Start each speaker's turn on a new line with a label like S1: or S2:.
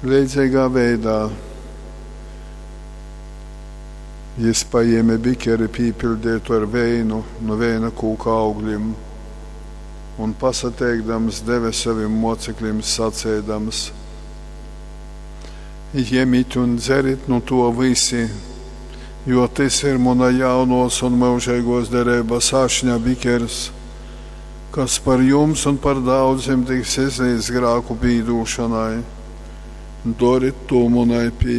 S1: Līdzīgā veidā Jis paėmė bikerį pīpildītu ar veinu no veina kūka augļiem un pasateikdams deve saviem mocekļiem sacēdams: Ņemiet un dzerit no to visi, jo tas ir mana jaunos un mūžīgos derības ašņa bikers, kas par jums un par daudziem tiks izlīdz grēku pīdūšanai. Dariet to manai pieeja.